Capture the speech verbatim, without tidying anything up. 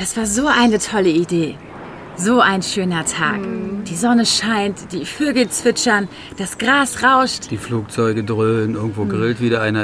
Das war so eine tolle Idee. So ein schöner Tag. Mm. Die Sonne scheint, die Vögel zwitschern, das Gras rauscht. Die Flugzeuge dröhnen, irgendwo mm. grillt wieder einer.